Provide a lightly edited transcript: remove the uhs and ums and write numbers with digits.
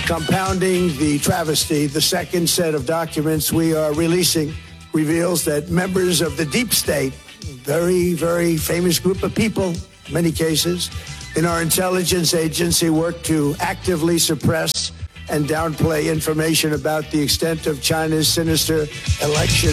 Compounding the travesty, the second set of documents we are releasing reveals that members of the deep state, very, very famous group of people, many cases, in our intelligence agency work to actively suppress and downplay information about the extent of China's sinister election